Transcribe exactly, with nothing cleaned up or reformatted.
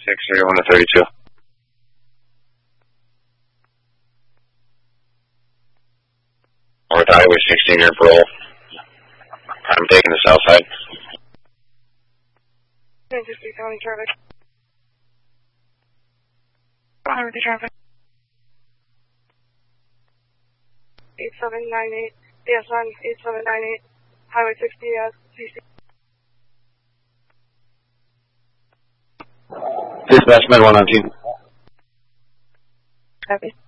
six thirty-one to thirty-two. North Highway sixteen here, parole. I'm taking the south side. fifty County traffic. Highway traffic. eight seven nine eight, D S N eight seven nine eight, Highway sixty, uh, C C. Dispatch, Med one nineteen. Copy.